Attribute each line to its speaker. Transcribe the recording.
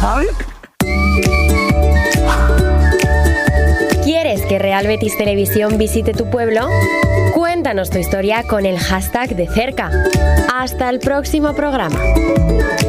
Speaker 1: ¿sabes?
Speaker 2: ¿Quieres que Real Betis Televisión visite tu pueblo? Cuéntanos tu historia con el hashtag de cerca. Hasta el próximo programa.